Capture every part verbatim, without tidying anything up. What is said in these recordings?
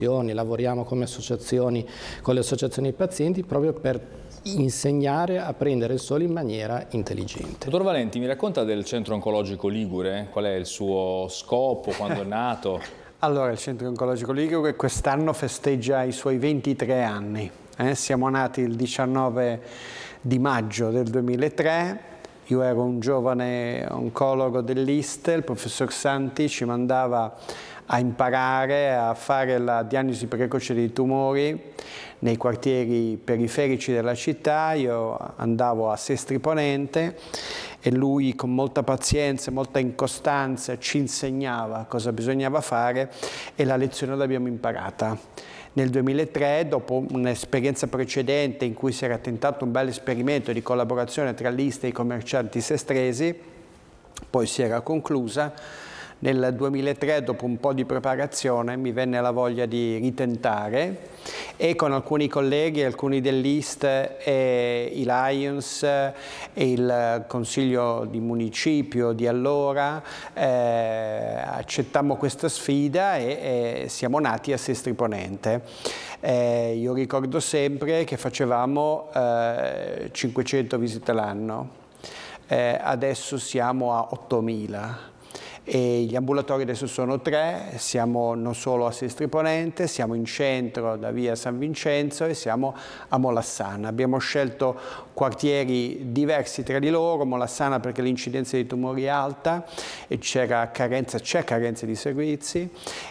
lavoriamo come associazioni con le associazioni dei pazienti proprio per insegnare a prendere il sole in maniera intelligente. Dottor Valenti, mi racconta del Centro Oncologico Ligure? Qual è il suo scopo, quando è nato? Allora, il Centro Oncologico Ligure quest'anno festeggia i suoi ventitré anni. Eh? Siamo nati il diciannove di maggio del duemilatré. Io ero un giovane oncologo dell'I S T E, il professor Santi ci mandava a imparare a fare la diagnosi precoce dei tumori nei quartieri periferici della città. Io andavo a Sestri Ponente e lui con molta pazienza e molta incostanza ci insegnava cosa bisognava fare e la lezione l'abbiamo imparata. Nel duemilatré, dopo un'esperienza precedente in cui si era tentato un bel esperimento di collaborazione tra l'I S T E e i commercianti sestresi, poi si era conclusa. Nel duemilatré, dopo un po' di preparazione, mi venne la voglia di ritentare e con alcuni colleghi, alcuni dell'I S T E e i Lions e il Consiglio di Municipio di allora eh, accettammo questa sfida e, e siamo nati a Sestri Ponente. Eh, io ricordo sempre che facevamo eh, cinquecento visite l'anno, eh, adesso siamo a ottomila. E gli ambulatori adesso sono tre, siamo non solo a Sestri Ponente, siamo in centro da via San Vincenzo e siamo a Molassana. Abbiamo scelto quartieri diversi tra di loro, Molassana perché l'incidenza di tumori è alta e c'era carenza, c'è carenza di servizi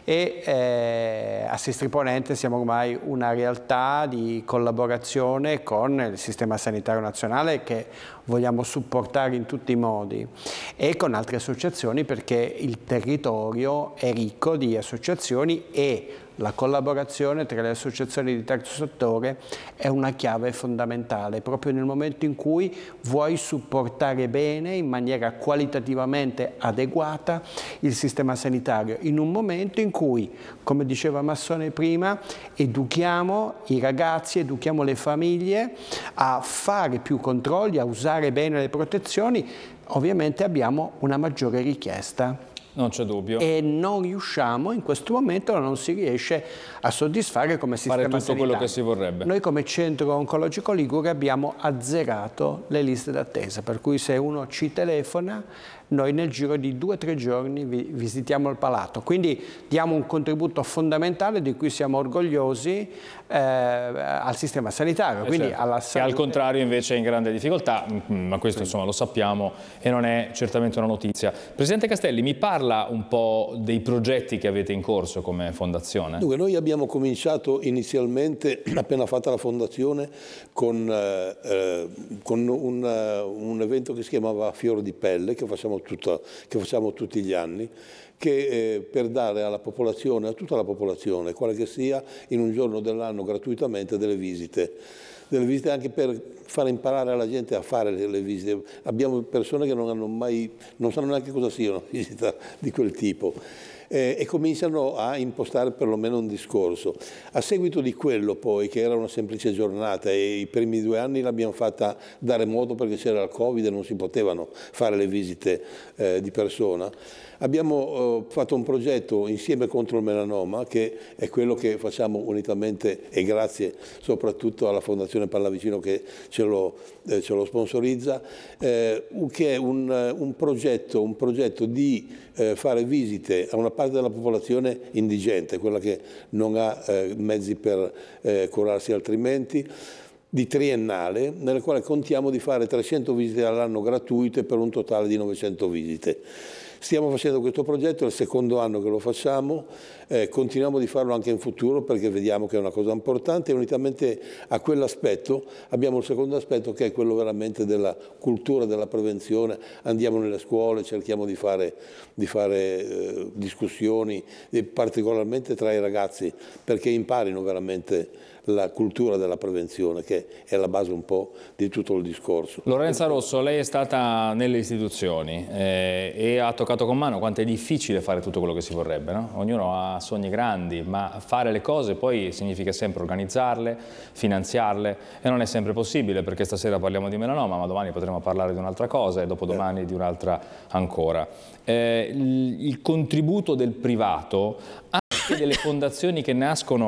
e eh, a Sestri Ponente siamo ormai una realtà di collaborazione con il Sistema Sanitario Nazionale che vogliamo supportare in tutti i modi e con altre associazioni perché il territorio è ricco di associazioni e la collaborazione tra le associazioni di terzo settore è una chiave fondamentale, proprio nel momento in cui vuoi supportare bene, in maniera qualitativamente adeguata, il sistema sanitario, in un momento in cui, come diceva Massone prima, educhiamo i ragazzi, educhiamo le famiglie a fare più controlli, a usare bene le protezioni, ovviamente abbiamo una maggiore richiesta. Non c'è dubbio. E non riusciamo, in questo momento non si riesce a soddisfare come sistema sanitario. Fare tutto sanitario. quello che si vorrebbe. Noi come Centro Oncologico Ligure abbiamo azzerato le liste d'attesa, per cui se uno ci telefona, noi nel giro di due o tre giorni vi visitiamo il palato. Quindi diamo un contributo fondamentale di cui siamo orgogliosi eh, al sistema sanitario. Eh quindi certo. alla che al contrario invece è in grande difficoltà, ma questo insomma lo sappiamo e non è certamente una notizia. Presidente Castelli, mi parla un po' dei progetti che avete in corso come fondazione? Dunque, noi abbiamo cominciato inizialmente, appena fatta la fondazione, con, eh, con un, un evento che si chiamava Fiore di Pelle, che facciamo Tutta, che facciamo tutti gli anni, che eh, per dare alla popolazione, a tutta la popolazione, quale che sia, in un giorno dell'anno gratuitamente delle visite. Delle visite anche per far imparare alla gente a fare le, le visite. Abbiamo persone che non hanno mai, non sanno neanche cosa sia una visita di quel tipo. Eh, e cominciano a impostare perlomeno un discorso. A seguito di quello poi, che era una semplice giornata e i primi due anni l'abbiamo fatta da remoto perché c'era il Covid e non si potevano fare le visite eh, di persona, abbiamo eh, fatto un progetto insieme contro il melanoma, che è quello che facciamo unitamente e grazie soprattutto alla Fondazione Pallavicino che ce lo, eh, ce lo sponsorizza, eh, che è un, un, progetto, un progetto di eh, fare visite a una parte della popolazione indigente, quella che non ha eh, mezzi per eh, curarsi altrimenti, di triennale, nella quale contiamo di fare trecento visite all'anno gratuite per un totale di novecento visite. Stiamo facendo questo progetto, è il secondo anno che lo facciamo, eh, continuiamo di farlo anche in futuro perché vediamo che è una cosa importante e unitamente a quell'aspetto abbiamo il secondo aspetto che è quello veramente della cultura, della prevenzione. Andiamo nelle scuole, cerchiamo di fare, di fare eh, discussioni, particolarmente tra i ragazzi, perché imparino veramente la cultura della prevenzione, che è la base un po' di tutto il discorso. Lorenza Rosso, lei è stata nelle istituzioni eh, e ha toccato con mano quanto è difficile fare tutto quello che si vorrebbe, no? Ognuno ha sogni grandi, ma fare le cose poi significa sempre organizzarle, finanziarle e non è sempre possibile, perché stasera parliamo di melanoma, ma domani potremo parlare di un'altra cosa e dopodomani eh. di un'altra ancora. Eh, il, il contributo del privato, anche delle fondazioni che nascono